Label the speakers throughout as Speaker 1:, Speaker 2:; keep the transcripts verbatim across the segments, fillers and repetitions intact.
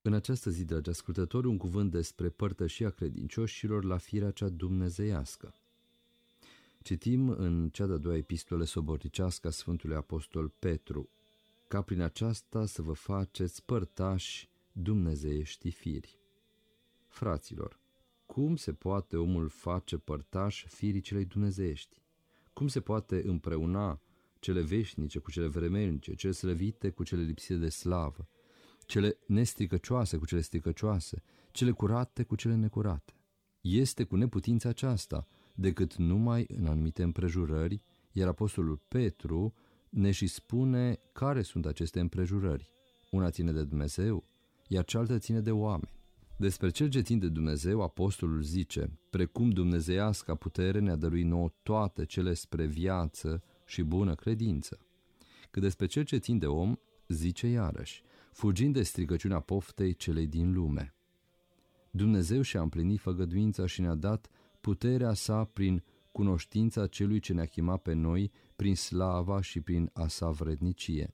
Speaker 1: În această zi, dragi ascultători, un cuvânt despre părtășia credincioșilor la firea cea dumnezeiască. Citim în cea de-a doua epistole sobornicească a Sfântului Apostol Petru, ca prin aceasta să vă faceți părtași dumnezeiești firi. Fraților, cum se poate omul face părtaș firii celei dumnezeiești? Cum se poate împreuna cele veșnice cu cele vremelnice, cele slăvite cu cele lipsite de slavă, cele nestricăcioase cu cele stricăcioase, cele curate cu cele necurate? Este cu neputința aceasta, decât numai în anumite împrejurări, iar apostolul Petru ne și spune care sunt aceste împrejurări. Una ține de Dumnezeu, iar cealaltă ține de oameni. Despre cel ce țin de Dumnezeu, apostolul zice: precum dumnezeiasca putere ne-a dăruit nouă toate cele spre viață și bună credință. Cât despre cel ce țin de om, zice iarăși: fugind de stricăciunea poftei celei din lume. Dumnezeu și-a împlinit făgăduința și ne-a dat puterea sa prin cunoștința celui ce ne-a chemat pe noi, prin slava și prin a sa vrednicie.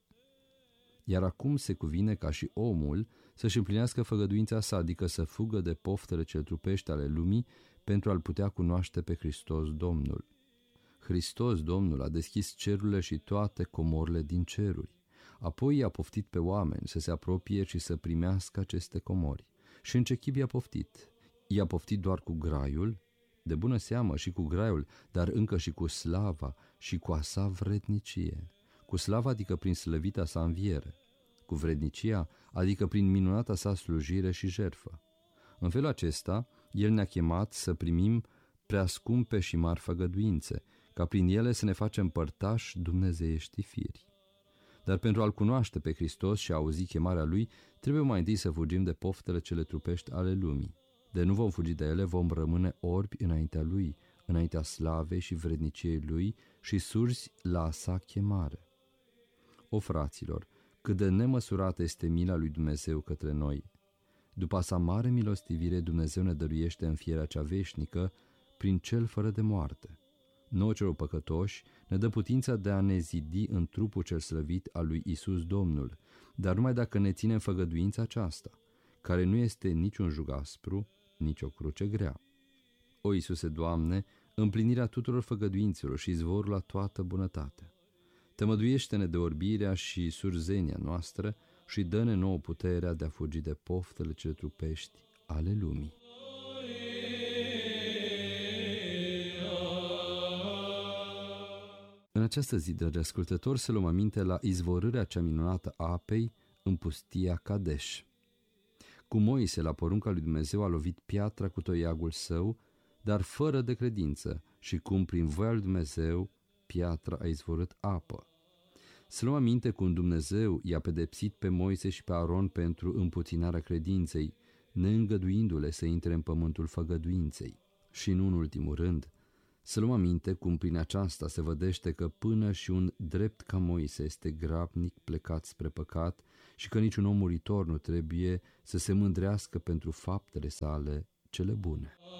Speaker 1: Iar acum se cuvine ca și omul să-și împlinească făgăduința sa, adică să fugă de poftele cel trupești ale lumii, pentru a-L putea cunoaște pe Hristos Domnul. Hristos Domnul a deschis cerurile și toate comorile din ceruri. Apoi i-a poftit pe oameni să se apropie și să primească aceste comori. Și în ce chip i-a poftit? I-a poftit doar cu graiul? De bună seamă și cu graiul, dar încă și cu slava și cu a sa vrednicie. Cu slava, adică prin slăvita sa înviere. Cu vrednicia, adică prin minunata sa slujire și jertfă. În felul acesta, El ne-a chemat să primim prea scumpe și mari făgăduințe, ca prin ele să ne facem părtași dumnezeiești firi. Dar pentru a-L cunoaște pe Hristos și a auzi chemarea Lui, trebuie mai întâi să fugim de poftele cele trupești ale lumii. De nu vom fugi de ele, vom rămâne orbi înaintea Lui, înaintea slavei și vredniciei Lui și surzi la a sa chemare. O, fraților, cât de nemăsurată este mila lui Dumnezeu către noi! După a sa mare milostivire, Dumnezeu ne dăruiește înfierea cea veșnică prin Cel fără de moarte. Nouă celor păcătoși ne dă putința de a ne zidi în trupul cel slăvit al lui Isus Domnul, dar numai dacă ne ținem făgăduința aceasta, care nu este niciun jug aspru, nici o cruce grea. O, Iisuse, Doamne, împlinirea tuturor făgăduințelor și izvorul la toată bunătatea. Tămăduiește-ne de orbirea și surzenia noastră și dă-ne nouă puterea de a fugi de poftele cele trupești ale lumii. În această zi, dragi ascultători, să luăm aminte la izvorârea cea minunată a apei în pustia Kadesh. Cu Moise, la porunca lui Dumnezeu, a lovit piatra cu toiagul său, dar fără de credință, și cum prin voia lui Dumnezeu piatra a izvorât apă. Să luăm aminte cum Dumnezeu i-a pedepsit pe Moise și pe Aron pentru împuținarea credinței, neîngăduindu-le să intre în pământul făgăduinței. Și nu în ultimul rând, să luăm aminte cum prin aceasta se vădește că până și un drept ca Moise este grabnic plecat spre păcat și că niciun om muritor nu trebuie să se mândrească pentru faptele sale cele bune.